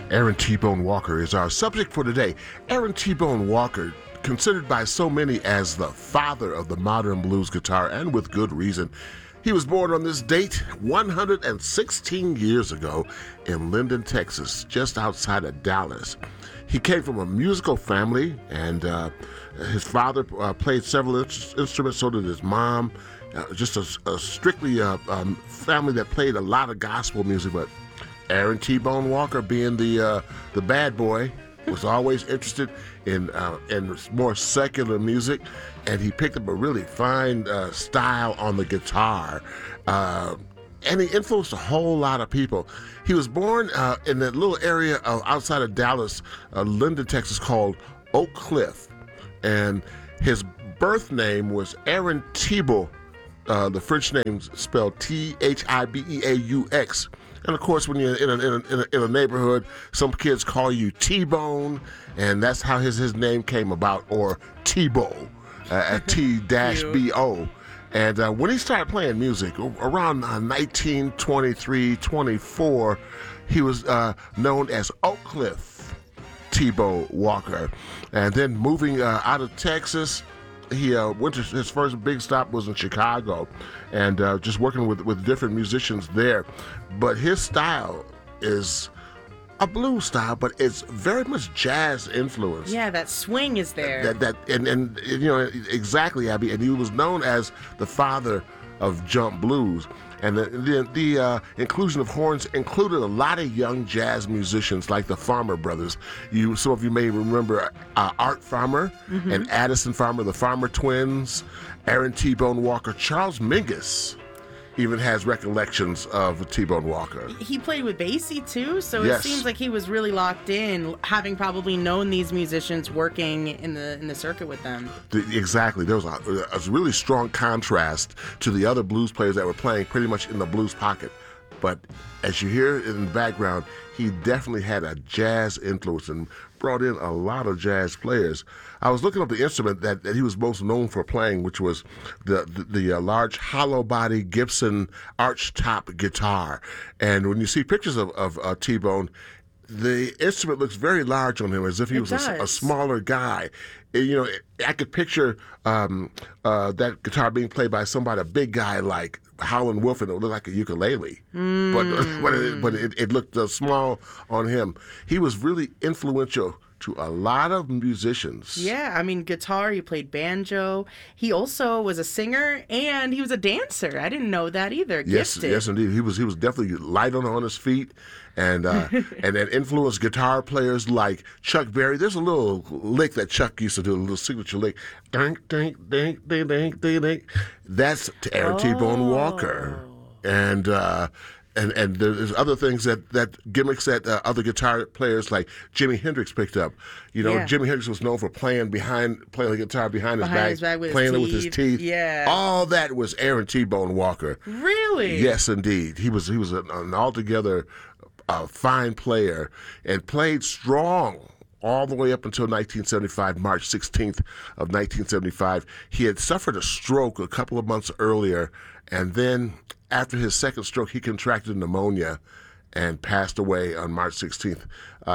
Aaron T-Bone Walker is our subject for today. Aaron T-Bone Walker, considered by so many as the father of the modern blues guitar, and with good reason. He was born on this date 116 years ago in Linden, Texas, just outside of Dallas. He came from a musical family, and his father played several instruments, so did his mom. Just a strictly family that played a lot of gospel music, but Aaron T-Bone Walker, being the bad boy, was always interested in more secular music, and he picked up a really fine style on the guitar. And he influenced a whole lot of people. He was born in that little area outside of Dallas, Linden, Texas, called Oak Cliff. And his birth name was Aaron Thibault. The French name spelled Thibeaux. And of course, when you're in a neighborhood, some kids call you T-Bone, and that's how his name came about, or Thibault, T-B-O. And when he started playing music, around 1923-24, he was known as Oak Cliff Thibault Walker. And then moving out of Texas, he went to his first big stop was in Chicago, and just working with different musicians there. But his style is a blues style, but it's very much jazz influenced. Yeah, that swing is there. And you know exactly, Abby. And he was known as the father of jump blues. And the inclusion of horns included a lot of young jazz musicians like the Farmer Brothers. Some of you may remember Art Farmer and Addison Farmer, the Farmer Twins, Aaron T-Bone Walker. Charles Mingus even has recollections of T-Bone Walker. He played with Basie too, so Yes. It seems like he was really locked in, having probably known these musicians working in the circuit with them. Exactly. There was a really strong contrast to the other blues players that were playing pretty much in the blues pocket. But as you hear in the background, he definitely had a jazz influence and brought in a lot of jazz players. I was looking up the instrument that he was most known for playing, which was the large hollow body Gibson arch top guitar. And when you see pictures of T-Bone, the instrument looks very large on him, as if he was a smaller guy. You know, I could picture that guitar being played by somebody, a big guy like Howlin' Wolf, and it looked like a ukulele. But it looked small on him. He was really influential to a lot of musicians. Yeah, I mean, guitar, he played banjo. He also was a singer, and he was a dancer. I didn't know that either. Gifted. Yes, indeed. He was definitely light on his feet, and that influenced guitar players like Chuck Berry. There's a little lick that Chuck used to do, a little signature lick. Dink, dink, dink, dink, dink, dink, dink. That's Aaron T-Bone Walker. And there's other things that gimmicks that other guitar players like Jimi Hendrix picked up. You know, Yeah. Jimi Hendrix was known for playing the guitar behind his back, with playing his it with his teeth. Yeah. All that was Aaron T-Bone Walker. Really? Yes, indeed. He was an altogether fine player and played strong all the way up until 1975, March 16th of 1975. He had suffered a stroke a couple of months earlier, and then after his second stroke, he contracted pneumonia and passed away on March 16th,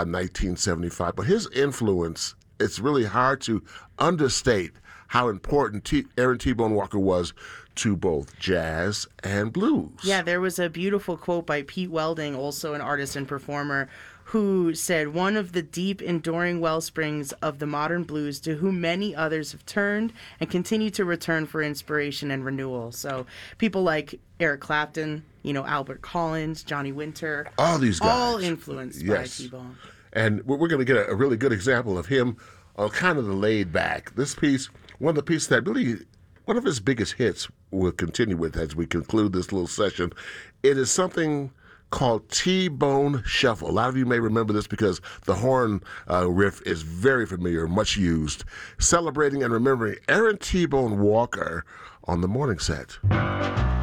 1975. But his influence, it's really hard to understate how important Aaron T-Bone Walker was to both jazz and blues. Yeah, there was a beautiful quote by Pete Welding, also an artist and performer, who said, "One of the deep, enduring wellsprings of the modern blues, to whom many others have turned and continue to return for inspiration and renewal." So people like Eric Clapton, Albert Collins, Johnny Winter, all these guys, all influenced by T-Bone. And we're going to get a really good example of him on kind of the laid back. This piece, one of the pieces that really, one of his biggest hits, we'll continue with as we conclude this little session. It is something called T-Bone Shuffle. A lot of you may remember this because the horn riff is very familiar, much used. Celebrating and remembering Aaron T-Bone Walker on the morning set.